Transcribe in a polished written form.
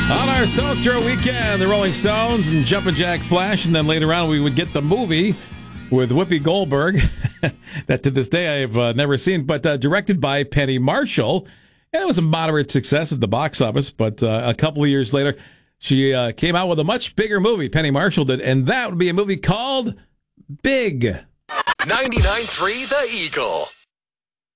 On our Stones Throw weekend, the Rolling Stones and Jumpin' Jack Flash, and then later on we would get the movie with Whoopi Goldberg that to this day I've never seen, but directed by Penny Marshall. And it was a moderate success at the box office, but a couple of years later, she came out with a much bigger movie, Penny Marshall did, and that would be a movie called Big. 99.3 The Eagle.